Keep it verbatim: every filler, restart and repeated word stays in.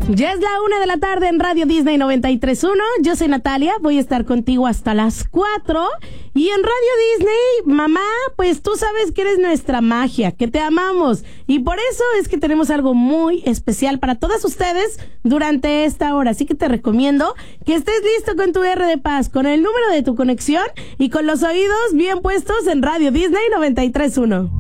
Ya es la una de la tarde en Radio Disney noventa y tres punto uno. Yo soy Natalia, voy a estar contigo hasta las cuatro. Y en Radio Disney, mamá, pues tú sabes que eres nuestra magia, que te amamos. Y por eso es que tenemos algo muy especial para todas ustedes durante esta hora. Así que te recomiendo que estés listo con tu R de Paz, con el número de tu conexión y con los oídos bien puestos en Radio Disney noventa y tres punto uno.